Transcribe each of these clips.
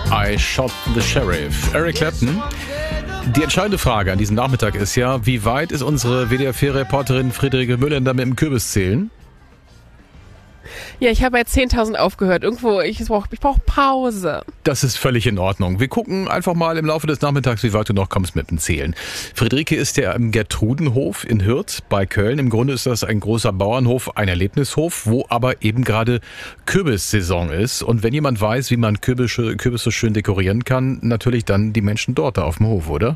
I Shot the Sheriff. Eric Clapton. Die entscheidende Frage an diesem Nachmittag ist ja, wie weit ist unsere WDR-4-Reporterin Friederike Müllender mit dem Kürbiszählen? Ja, ich habe bei 10.000 aufgehört. Irgendwo, ich brauche Pause. Das ist völlig in Ordnung. Wir gucken einfach mal im Laufe des Nachmittags, wie weit du noch kommst mit dem Zählen. Friederike ist ja im Gertrudenhof in Hürth bei Köln. Im Grunde ist das ein großer Bauernhof, ein Erlebnishof, wo aber eben gerade Kürbissaison ist. Und wenn jemand weiß, wie man Kürbisse schön dekorieren kann, natürlich dann die Menschen dort da auf dem Hof, oder?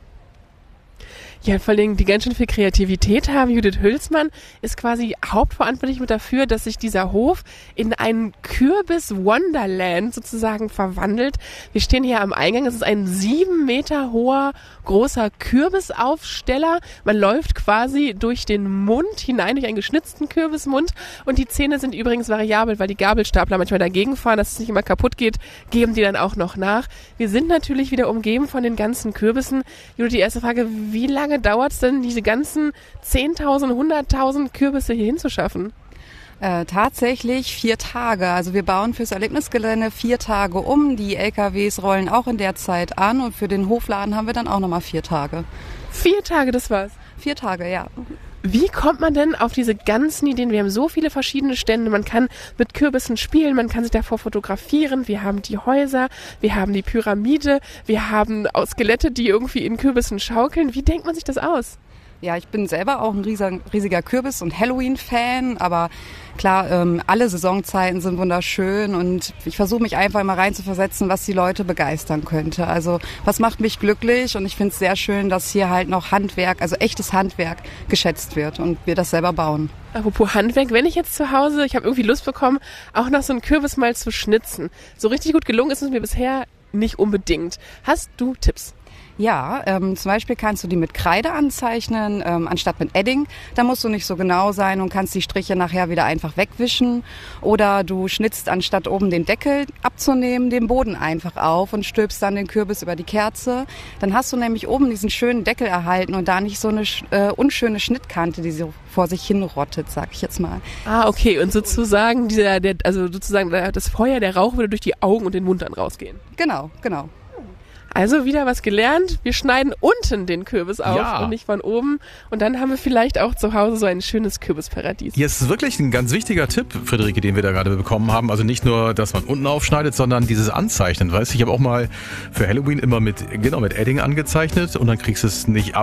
Ja, vor allem die ganz schön viel Kreativität haben. Judith Hülsmann ist quasi hauptverantwortlich mit dafür, dass sich dieser Hof in ein Kürbis-Wonderland sozusagen verwandelt. Wir stehen hier am Eingang. Es ist ein 7 Meter hoher, großer Kürbisaufsteller. Man läuft quasi durch den Mund hinein, durch einen geschnitzten Kürbismund. Und die Zähne sind übrigens variabel, weil die Gabelstapler manchmal dagegen fahren, dass es nicht immer kaputt geht, geben die dann auch noch nach. Wir sind natürlich wieder umgeben von den ganzen Kürbissen. Judith, die erste Frage, wie lange dauert es denn, diese ganzen 10.000, 100.000 Kürbisse hier hinzuschaffen? Tatsächlich 4 Tage. Also wir bauen fürs Erlebnisgelände 4 Tage um. Die LKWs rollen auch in der Zeit an und für den Hofladen haben wir dann auch nochmal 4 Tage. 4 Tage, das war's? 4 Tage, ja. Wie kommt man denn auf diese ganzen Ideen? Wir haben so viele verschiedene Stände. Man kann mit Kürbissen spielen, man kann sich davor fotografieren. Wir haben die Häuser, wir haben die Pyramide, wir haben Skelette, die irgendwie in Kürbissen schaukeln. Wie denkt man sich das aus? Ja, ich bin selber auch ein riesiger Kürbis- und Halloween-Fan, aber klar, alle Saisonzeiten sind wunderschön und ich versuche mich einfach immer reinzuversetzen, was die Leute begeistern könnte. Also was macht mich glücklich und ich finde es sehr schön, dass hier halt noch Handwerk, also echtes Handwerk geschätzt wird und wir das selber bauen. Apropos Handwerk, wenn ich jetzt zu Hause, ich habe irgendwie Lust bekommen, auch noch so einen Kürbis mal zu schnitzen. So richtig gut gelungen ist es mir bisher nicht unbedingt. Hast du Tipps? Ja, zum Beispiel kannst du die mit Kreide anzeichnen, anstatt mit Edding. Da musst du nicht so genau sein und kannst die Striche nachher wieder einfach wegwischen. Oder du schnitzt, anstatt oben den Deckel abzunehmen, den Boden einfach auf und stülpst dann den Kürbis über die Kerze. Dann hast du nämlich oben diesen schönen Deckel erhalten und da nicht so eine unschöne Schnittkante, die so vor sich hin rottet, sag ich jetzt mal. Ah, okay. Und sozusagen das Feuer, der Rauch würde durch die Augen und den Mund dann rausgehen. Genau. Also wieder was gelernt. Wir schneiden unten den Kürbis auf und nicht von oben. Und dann haben wir vielleicht auch zu Hause so ein schönes Kürbisparadies. Hier ist wirklich ein ganz wichtiger Tipp, Friederike, den wir da gerade bekommen haben. Also nicht nur, dass man unten aufschneidet, sondern dieses Anzeichnen. Weißt du, ich habe auch mal für Halloween immer mit Edding angezeichnet und dann kriegst du es nicht ab.